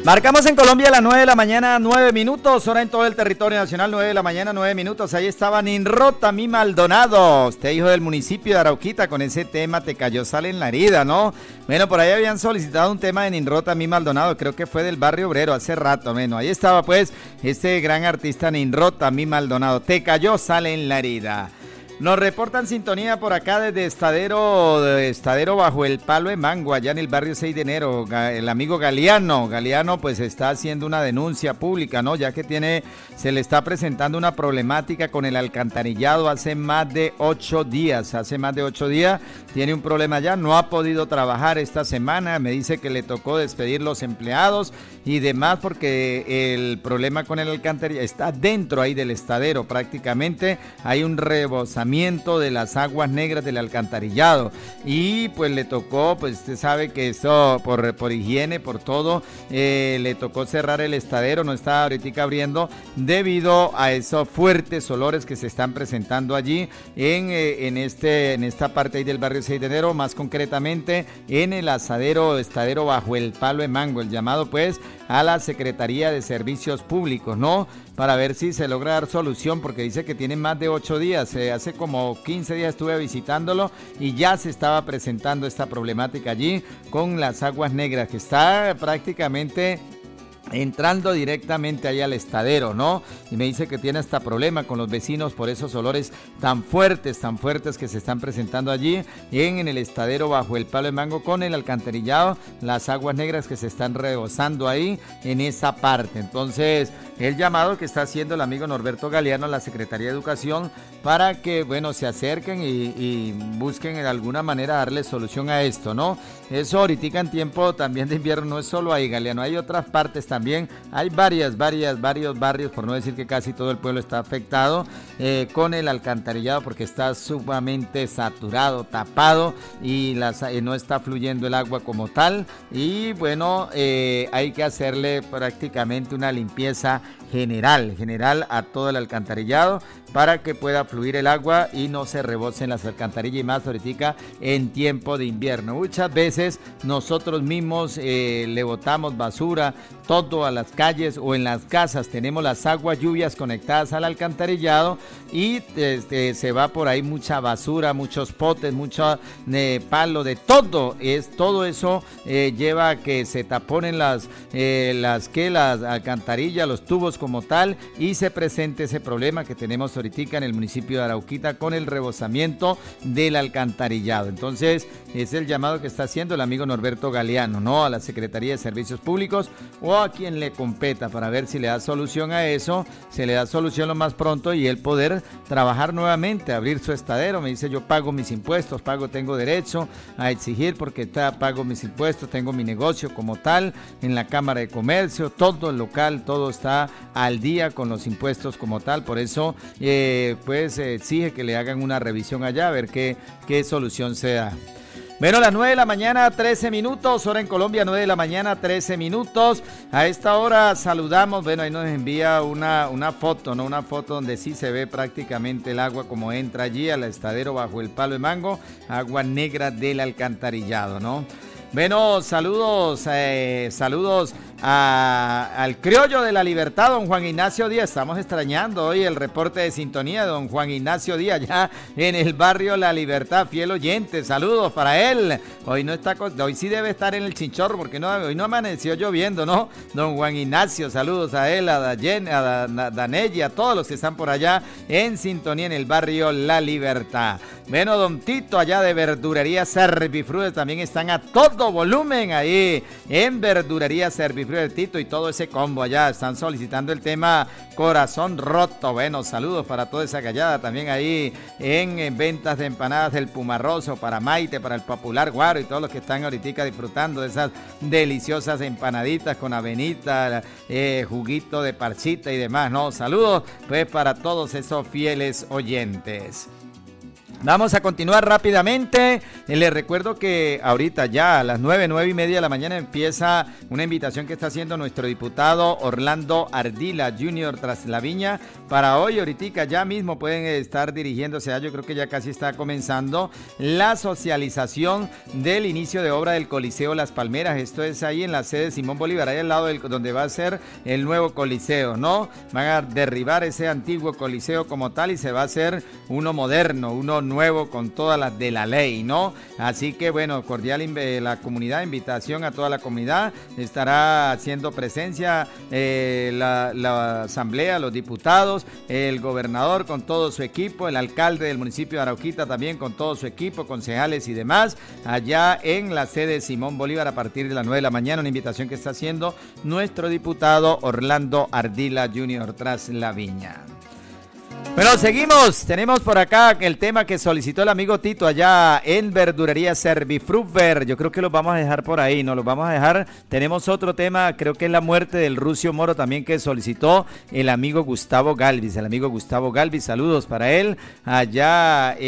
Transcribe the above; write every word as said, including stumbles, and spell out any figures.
Marcamos en Colombia a las nueve de la mañana, nueve minutos, hora en todo el territorio nacional, nueve de la mañana, nueve minutos. Ahí estaba Ninrota, mi Maldonado, usted hijo del municipio de Arauquita, con ese tema Te cayó sal en la herida, ¿no? Bueno, por ahí habían solicitado un tema de Ninrota, mi Maldonado, creo que fue del barrio obrero hace rato, bueno, ahí estaba pues este gran artista Ninrota, mi Maldonado, Te cayó sal en la herida. Nos reportan sintonía por acá desde Estadero, de Estadero Bajo el Palo de Mango, allá en el barrio seis de enero, el amigo Galeano. Galeano pues está haciendo una denuncia pública, ¿no? Ya que tiene, se le está presentando una problemática con el alcantarillado hace más de ocho días, hace más de ocho días tiene un problema ya, no ha podido trabajar esta semana, me dice que le tocó despedir los empleados y demás porque el problema con el alcantarillado está dentro ahí del estadero prácticamente, hay un rebosamiento de las aguas negras del alcantarillado y pues le tocó, pues usted sabe que eso por, por higiene, por todo, eh, le tocó cerrar el estadero, no está ahorita abriendo debido a esos fuertes olores que se están presentando allí en, eh, en, este, en esta parte ahí del barrio seis de enero, más concretamente en el asadero, estadero Bajo el Palo de Mango, el llamado pues a la Secretaría de Servicios Públicos, ¿no? Para ver si se logra dar solución, porque dice que tienen más de ocho días, eh, hace como quince días estuve visitándolo y ya se estaba presentando esta problemática allí con las aguas negras, que está prácticamente entrando directamente allá al estadero, ¿no? Y me dice que tiene hasta problema con los vecinos por esos olores tan fuertes, tan fuertes que se están presentando allí en, en el estadero Bajo el Palo de Mango con el alcantarillado, las aguas negras que se están rebosando ahí en esa parte. Entonces, el llamado que está haciendo el amigo Norberto Galeano a la Secretaría de Educación para que, bueno, se acerquen y, y busquen de alguna manera darle solución a esto, ¿no? Eso ahorita en tiempo también de invierno no es solo ahí, Galeano, hay otras partes también. También hay varias, varias, varios barrios, por no decir que casi todo el pueblo está afectado eh, con el alcantarillado porque está sumamente saturado, tapado y las, eh, no está fluyendo el agua como tal y bueno, eh, hay que hacerle prácticamente una limpieza general, general a todo el alcantarillado para que pueda fluir el agua y no se rebocen las alcantarillas y más ahorita en tiempo de invierno. Muchas veces nosotros mismos eh, le botamos basura, todo a las calles o en las casas, tenemos las aguas lluvias conectadas al alcantarillado y este, se va por ahí mucha basura, muchos potes, mucho eh, palo, de todo, es todo eso eh, lleva a que se taponen las, eh, las, que las alcantarillas, los tubos como tal y se presente ese problema que tenemos ahorita en el municipio de Arauquita con el rebosamiento del alcantarillado. Entonces es el llamado que está haciendo el amigo Norberto Galeano, ¿no? A la Secretaría de Servicios Públicos o a quien le competa para ver si le da solución a eso, se le da solución lo más pronto y él poder trabajar nuevamente, abrir su estadero. Me dice, yo pago mis impuestos, pago, tengo derecho a exigir porque está, pago mis impuestos, tengo mi negocio como tal en la Cámara de Comercio, todo el local, todo está al día con los impuestos como tal, por eso eh, pues eh, exige que le hagan una revisión allá a ver qué, qué solución se da. Bueno, las nueve de la mañana, trece minutos, hora en Colombia, nueve de la mañana, trece minutos. A esta hora saludamos, bueno, ahí nos envía una, una foto, ¿no? Una foto donde sí se ve prácticamente el agua como entra allí al estadero Bajo el Palo de Mango, agua negra del alcantarillado, ¿no? Bueno, saludos, eh, saludos a, al criollo de la libertad, don Juan Ignacio Díaz. Estamos extrañando hoy el reporte de sintonía de don Juan Ignacio Díaz, ya en el barrio La Libertad, fiel oyente. Saludos para él. Hoy no está, hoy sí debe estar en el Chinchorro, porque no, hoy no amaneció lloviendo, ¿no? Don Juan Ignacio, saludos a él, a Dayen, a Danelli, a todos los que están por allá en sintonía en el barrio La Libertad. Bueno, don Tito, allá de Verdurería Servifrudes, también están a todo volumen ahí en Verdurería Servifrudes, Tito y todo ese combo allá, están solicitando el tema Corazón Roto. Bueno, saludos para toda esa callada, también ahí en, en ventas de empanadas del Pumarroso, para Maite, para el Popular Guaro y todos los que están ahorita disfrutando de esas deliciosas empanaditas con avenita, eh, juguito de parchita y demás, ¿no? Saludos pues para todos esos fieles oyentes. Vamos a continuar rápidamente. Les recuerdo que ahorita ya a las nueve, nueve y media de la mañana empieza una invitación que está haciendo nuestro diputado Orlando Ardila junior Traslaviña. Para hoy, ahorita ya mismo pueden estar dirigiéndose a, yo creo que ya casi está comenzando la socialización del inicio de obra del Coliseo Las Palmeras. Esto es ahí en la sede Simón Bolívar, ahí al lado del, donde va a ser el nuevo coliseo, ¿no? Van a derribar ese antiguo coliseo como tal y se va a hacer uno moderno, uno nuevo con todas las de la ley, ¿no? Así que bueno, cordial inv- la comunidad, invitación a toda la comunidad, estará haciendo presencia eh, la, la asamblea, los diputados, el gobernador con todo su equipo, el alcalde del municipio de Arauquita también con todo su equipo, concejales y demás, allá en la sede Simón Bolívar a partir de las nueve de la mañana, una invitación que está haciendo nuestro diputado Orlando Ardila junior Traslaviña. Bueno, seguimos, tenemos por acá el tema que solicitó el amigo Tito allá en Verdurería Servifruver. Yo creo que los vamos a dejar por ahí, no los vamos a dejar. Tenemos otro tema, creo que es la muerte del Rucio Moro también que solicitó el amigo Gustavo Galvis, el amigo Gustavo Galvis, saludos para él allá.